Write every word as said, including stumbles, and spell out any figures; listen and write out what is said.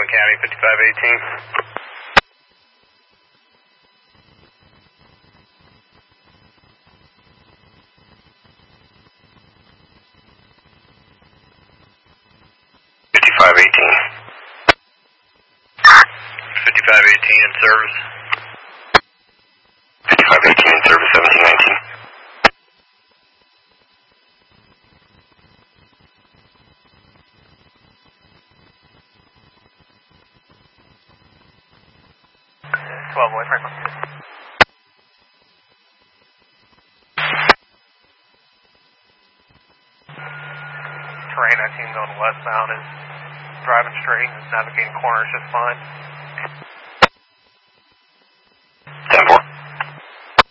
Franklin County, fifty-five eighteen. fifty-five eighteen. fifty-five eighteen in service. fifty-five eighteen in service, seventeen nineteen. twelve, Lloyd Franklin. Terrain, I team going westbound is driving straight and navigating corners just fine.